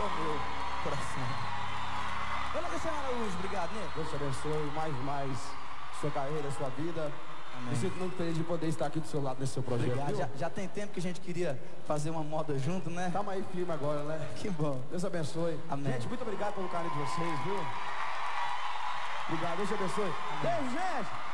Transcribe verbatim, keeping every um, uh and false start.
é o meu coração. Dona Cristiana Araújo, obrigado, né? Deus te abençoe mais e mais sua carreira, sua vida. Amém. Me sinto muito feliz de poder estar aqui do seu lado nesse seu projeto. Obrigado. Já, já tem tempo que a gente queria fazer uma moda junto, né? Tamo aí firme agora, né? Que bom. Deus abençoe. Amém. Gente, muito obrigado pelo carinho de vocês, viu? Obrigado, Deus te abençoe. Beijo, gente!